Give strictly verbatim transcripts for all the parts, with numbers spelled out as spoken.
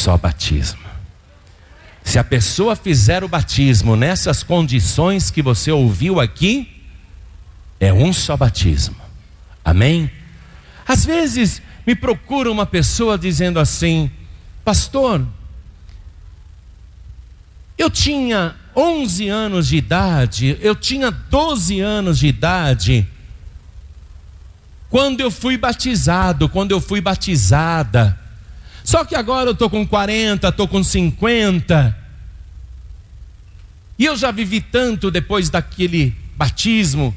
só batismo. Se a pessoa fizer o batismo nessas condições que você ouviu aqui, é um só batismo. Amém? Às vezes me procura uma pessoa dizendo assim: pastor, eu tinha onze anos de idade, eu tinha doze anos de idade, quando eu fui batizado, quando eu fui batizada. Só que agora eu estou com quarenta, estou com cinquenta. E eu já vivi tanto depois daquele batismo.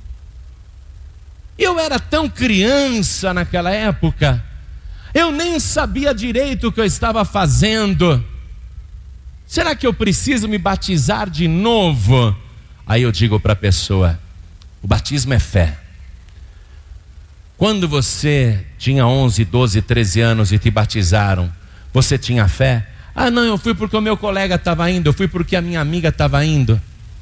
Eu era tão criança naquela época. Eu nem sabia direito o que eu estava fazendo. Será que eu preciso me batizar de novo? Aí eu digo para a pessoa: o batismo é fé. Quando você tinha onze, doze, treze anos e te batizaram, você tinha fé? Ah, não, eu fui porque o meu colega estava indo, eu fui porque a minha amiga estava indo.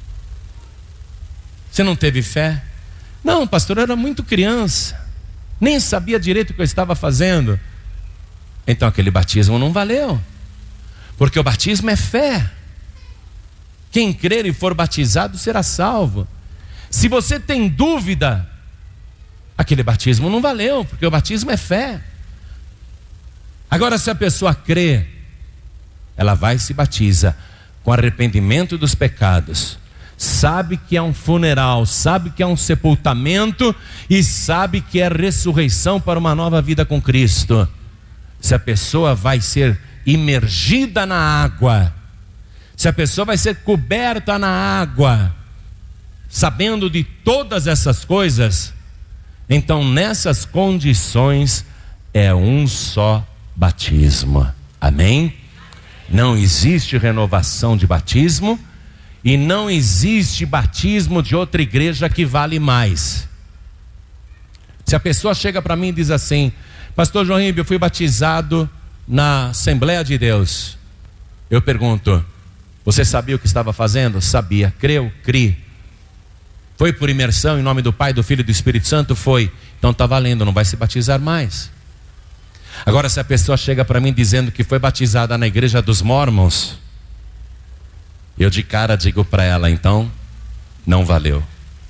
Você não teve fé? Não, pastor, eu era muito criança, nem sabia direito o que eu estava fazendo. Então aquele batismo não valeu, porque o batismo é fé. Quem crer e for batizado será salvo. Se você tem dúvida, aquele batismo não valeu, porque o batismo é fé. Agora, se a pessoa crê, ela vai e se batiza com arrependimento dos pecados, sabe que é um funeral, sabe que é um sepultamento e sabe que é ressurreição para uma nova vida com Cristo. Se a pessoa vai ser imergida na água, se a pessoa vai ser coberta na água, sabendo de todas essas coisas, então nessas condições é um só batismo. Amém? Não existe renovação de batismo e não existe batismo de outra igreja que vale mais. Se a pessoa chega para mim e diz assim: pastor João Ribeiro, eu fui batizado na Assembleia de Deus. Eu pergunto: você sabia o que estava fazendo? Sabia. Creu? Cri. Foi por imersão em nome do Pai, do Filho e do Espírito Santo? Foi. Então está valendo, não vai se batizar mais. Agora, se a pessoa chega para mim dizendo que foi batizada na igreja dos Mormons, eu de cara digo para ela: então não valeu.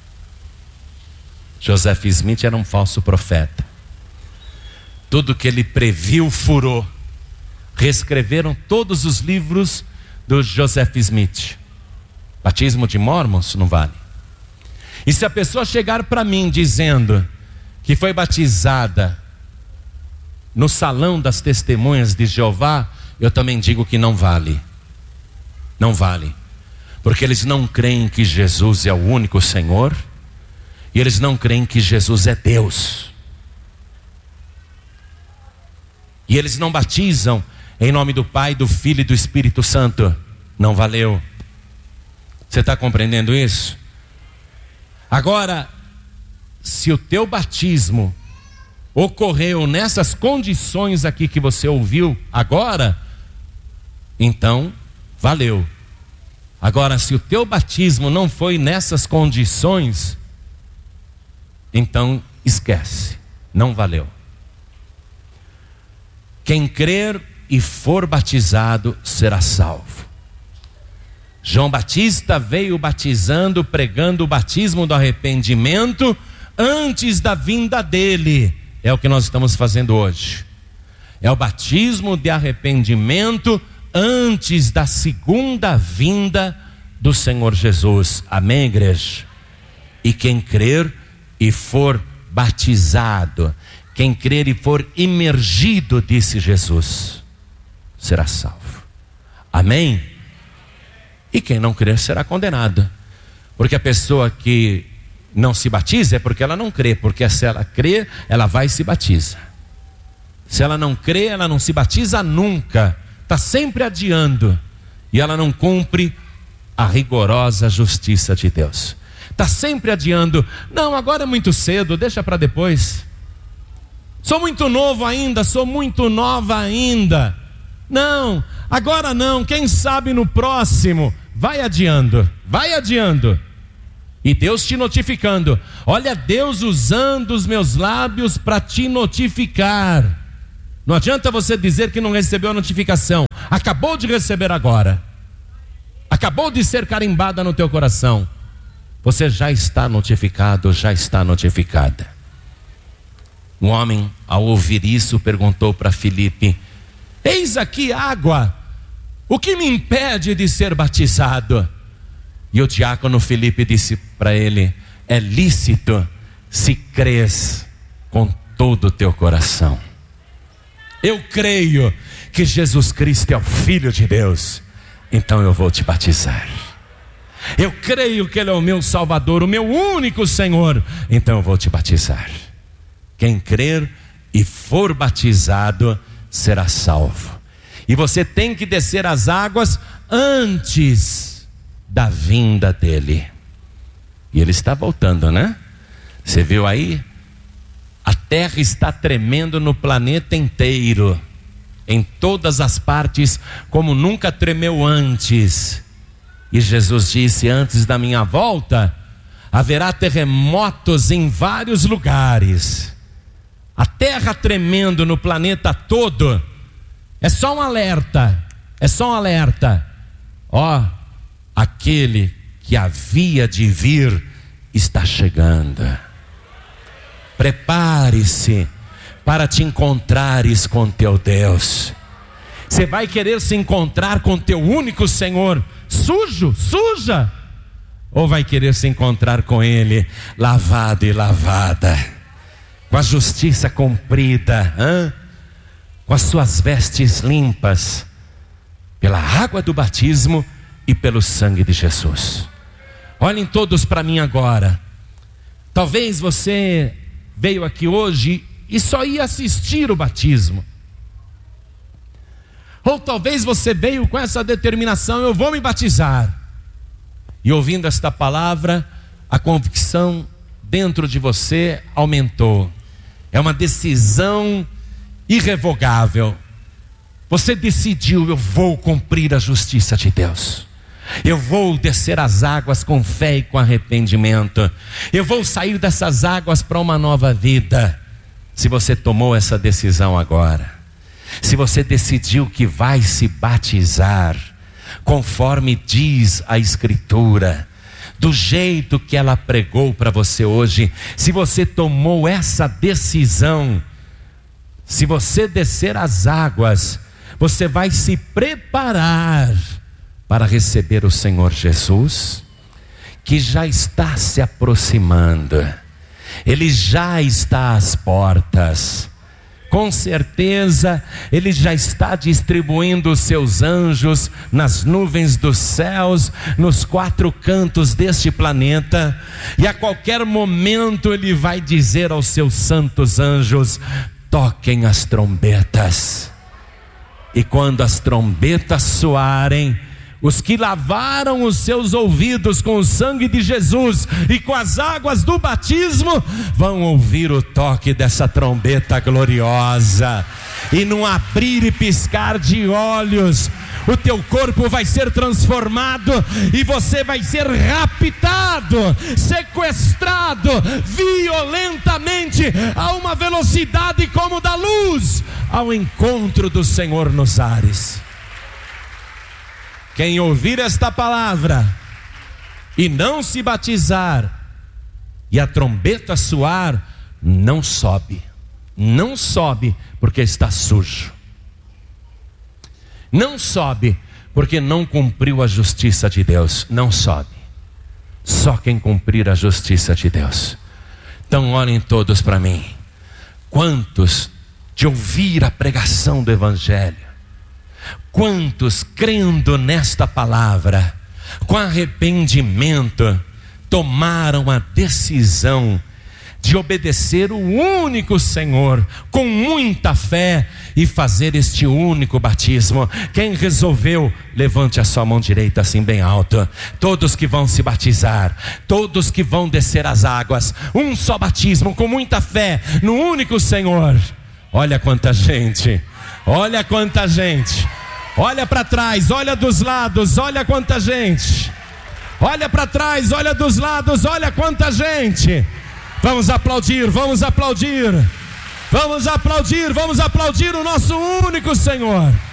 Joseph Smith era um falso profeta. Tudo que ele previu furou. Reescreveram todos os livros do Joseph Smith. Batismo de Mormons não vale. E se a pessoa chegar para mim dizendo que foi batizada no salão das testemunhas de Jeová, eu também digo que não vale. Não vale. Porque eles não creem que Jesus é o único Senhor, e eles não creem que Jesus é Deus. E eles não batizam em nome do Pai, do Filho e do Espírito Santo. Não valeu. Você está compreendendo isso? Agora, se o teu batismo ocorreu nessas condições aqui que você ouviu agora, então valeu. Agora, se o teu batismo não foi nessas condições, então esquece, não valeu. Quem crer e for batizado será salvo. João Batista veio batizando, pregando o batismo do arrependimento antes da vinda dele. É o que nós estamos fazendo hoje. É o batismo de arrependimento antes da segunda vinda do Senhor Jesus. Amém, igreja? E quem crer e for batizado, quem crer e for imergido, disse Jesus, será salvo. Amém? E quem não crer será condenado. Porque a pessoa que não se batiza é porque ela não crê. Porque se ela crê, ela vai e se batiza. Se ela não crê, ela não se batiza nunca. Está sempre adiando. E ela não cumpre a rigorosa justiça de Deus. Está sempre adiando. Não, agora é muito cedo, deixa para depois. Sou muito novo ainda, sou muito nova ainda. Não, agora não, quem sabe no próximo. Vai adiando, vai adiando. E Deus te notificando. Olha, Deus usando os meus lábios para te notificar. Não adianta você dizer que não recebeu a notificação. acabou de receber agora, acabou de ser carimbada no teu coração, você já está notificado, já está notificada. Um homem, ao ouvir isso, perguntou para Filipe: eis aqui água, o que me impede de ser batizado? E o diácono Filipe disse para ele: é lícito se crês com todo o teu coração. Eu creio que Jesus Cristo é o Filho de Deus, então eu vou te batizar. Eu creio que Ele é o meu Salvador, o meu único Senhor, então eu vou te batizar. Quem crer e for batizado será salvo. E você tem que descer as águas antes da vinda dele. E ele está voltando, né? Você viu aí? A terra está tremendo no planeta inteiro, em todas as partes, como nunca tremeu antes. E Jesus disse: antes da minha volta, haverá terremotos em vários lugares. A terra tremendo no planeta todo, é só um alerta, é só um alerta. Ó, aquele que havia de vir está chegando. Prepare-se para te encontrares com teu Deus. Você vai querer se encontrar com teu único Senhor sujo, suja? Ou vai querer se encontrar com Ele lavado e lavada, com a justiça cumprida, hein? Com as suas vestes limpas, pela água do batismo e pelo sangue de Jesus? Olhem todos para mim agora. Talvez você veio aqui hoje e só ia assistir o batismo. Ou talvez você veio com essa determinação: eu vou me batizar. E ouvindo esta palavra, a convicção dentro de você aumentou. É uma decisão irrevogável. Você decidiu: eu vou cumprir a justiça de Deus. Eu vou descer as águas com fé e com arrependimento. Eu vou sair dessas águas para uma nova vida. Se você tomou essa decisão agora, se você decidiu que vai se batizar, conforme diz a Escritura, do jeito que ela pregou para você hoje, se você tomou essa decisão, se você descer as águas, você vai se preparar para receber o Senhor Jesus, que já está se aproximando. Ele já está às portas. Com certeza Ele já está distribuindo os seus anjos nas nuvens dos céus, nos quatro cantos deste planeta, e a qualquer momento Ele vai dizer aos seus santos anjos: toquem as trombetas. E quando as trombetas soarem, os que lavaram os seus ouvidos com o sangue de Jesus e com as águas do batismo, vão ouvir o toque dessa trombeta gloriosa. E num abrir e piscar de olhos, o teu corpo vai ser transformado e você vai ser raptado, sequestrado violentamente a uma velocidade como da luz, ao encontro do Senhor nos ares. Quem ouvir esta palavra e não se batizar, e a trombeta soar, não sobe, não sobe porque está sujo, não sobe porque não cumpriu a justiça de Deus, não sobe. Só quem cumprir a justiça de Deus. Então olhem todos para mim. Quantos de ouvir a pregação do Evangelho, quantos crendo nesta palavra, com arrependimento, tomaram a decisão de obedecer o único Senhor, com muita fé, e fazer este único batismo? Quem resolveu, levante a sua mão direita assim bem alto. Todos que vão se batizar, todos que vão descer as águas, um só batismo, com muita fé no único Senhor. Olha quanta gente, olha quanta gente. Olha para trás, olha dos lados, olha quanta gente. Olha para trás, olha dos lados, olha quanta gente. Vamos aplaudir, vamos aplaudir. Vamos aplaudir, vamos aplaudir o nosso único Senhor.